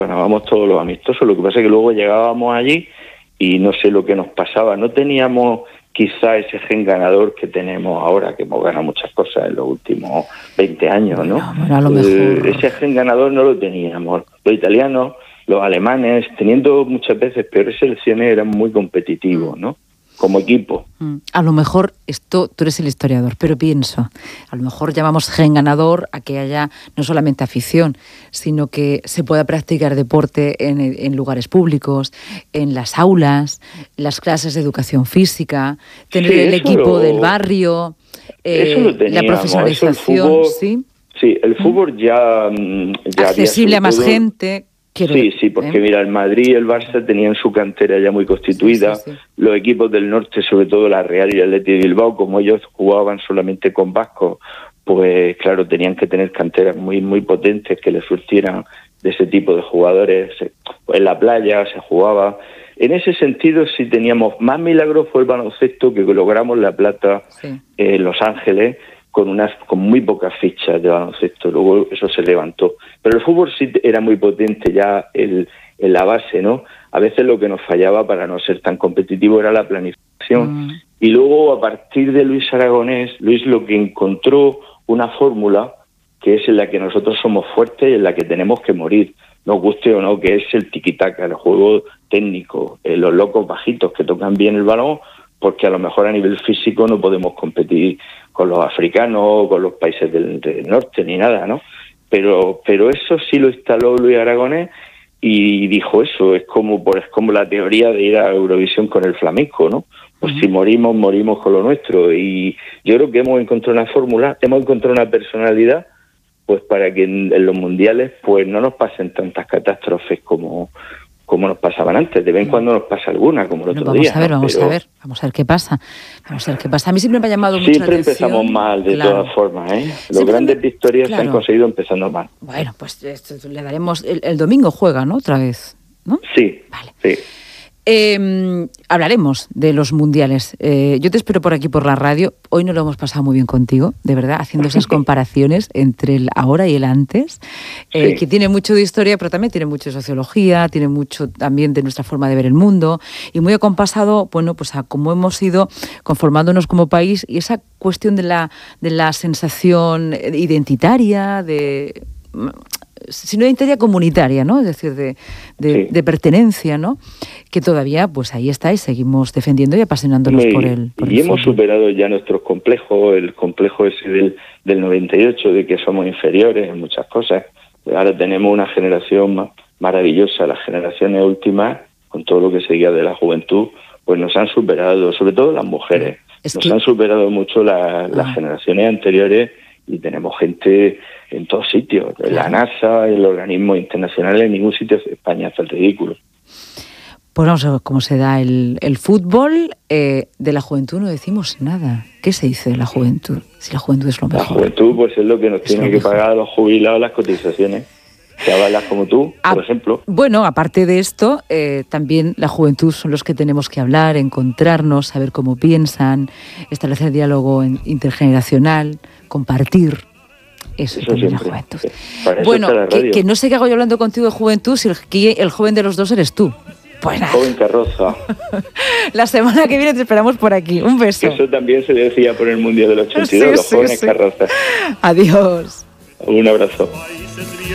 ganábamos todos los amistosos. Lo que pasa es que luego llegábamos allí y no sé lo que nos pasaba. No teníamos quizá ese gen ganador que tenemos ahora, que hemos ganado muchas cosas en los últimos 20 años, ¿no? Bueno, a lo mejor... Ese gen ganador no lo teníamos. Los italianos, los alemanes, teniendo muchas veces peores selecciones, eran muy competitivos, ¿no? Como equipo. A lo mejor, tú eres el historiador, pero pienso, a lo mejor llamamos gen ganador a que haya no solamente afición, sino que se pueda practicar deporte en lugares públicos, en las aulas, las clases de educación física, tener el equipo del barrio, la profesionalización, fútbol, ¿sí? Sí, el fútbol ya accesible a más gente. Sí, porque mira, el Madrid y el Barça tenían su cantera ya muy constituida. Sí. Los equipos del norte, sobre todo la Real y el Athletic de Bilbao, como ellos jugaban solamente con vascos, pues claro, tenían que tener canteras muy muy potentes que les surtieran de ese tipo de jugadores. En la playa se jugaba. En ese sentido sí teníamos más milagros. Fue el baloncesto, que logramos la plata en Los Ángeles, con muy pocas fichas de baloncesto. Luego eso se levantó. Pero el fútbol sí era muy potente ya en la base, ¿no? A veces lo que nos fallaba para no ser tan competitivo era la planificación. Y luego, a partir de Luis Aragonés, Luis lo que encontró una fórmula que es en la que nosotros somos fuertes y en la que tenemos que morir, nos guste o no, que es el tiquitaca, el juego técnico, los locos bajitos que tocan bien el balón, porque a lo mejor a nivel físico no podemos competir con los africanos, con los países del norte, ni nada, ¿no? Pero eso sí lo instaló Luis Aragonés y dijo eso, es como la teoría de ir a Eurovisión con el flamenco, ¿no? Pues si morimos con lo nuestro. Y yo creo que hemos encontrado una fórmula, hemos encontrado una personalidad, pues para que en los mundiales pues no nos pasen tantas catástrofes como nos pasaban antes. De vez en cuando nos pasa alguna, como el otro día. Vamos a ver qué pasa. A mí siempre me ha llamado mucho la atención. Siempre empezamos mal, de todas formas, ¿eh? Las grandes victorias se han conseguido empezando mal. Bueno, pues le daremos... El domingo juega, ¿no? Otra vez, ¿no? Sí, vale. Sí. Hablaremos de los mundiales. Yo te espero por aquí por la radio. Hoy nos lo hemos pasado muy bien contigo, de verdad, haciendo esas comparaciones entre el ahora y el antes, que tiene mucho de historia, pero también tiene mucho de sociología, tiene mucho también de nuestra forma de ver el mundo, y muy acompasado, bueno, pues a cómo hemos ido conformándonos como país, y esa cuestión de la sensación identitaria, sino identitaria comunitaria, ¿no? Es decir, de pertenencia, ¿no? Que todavía, pues ahí está, y seguimos defendiendo y apasionándonos por el fútbol. Hemos superado ya nuestros complejos, el complejo ese del 98, de que somos inferiores en muchas cosas. Ahora tenemos una generación maravillosa, las generaciones últimas, con todo lo que seguía de la juventud, pues nos han superado, sobre todo las mujeres. Han superado mucho las generaciones anteriores, y tenemos gente en todos sitios, en la NASA, en los organismos internacionales, en ningún sitio de España hace el ridículo. Pues vamos a ver cómo se da el fútbol. De la juventud no decimos nada. ¿Qué se dice de la juventud? Si la juventud es lo mejor. La juventud pues es lo que nos tiene que pagar a los jubilados las cotizaciones. Chavalas como tú, por ejemplo. Bueno, aparte de esto, también la juventud son los que tenemos que hablar, encontrarnos, saber cómo piensan, establecer diálogo intergeneracional, compartir. Eso también siempre. La juventud. Bueno, que no sé qué hago yo hablando contigo de juventud si el joven de los dos eres tú. Pues nada. Joven carroza. La semana que viene te esperamos por aquí. Un beso. Eso también se decía por el Mundial del 82, los jóvenes carrozas. Adiós. Un abrazo.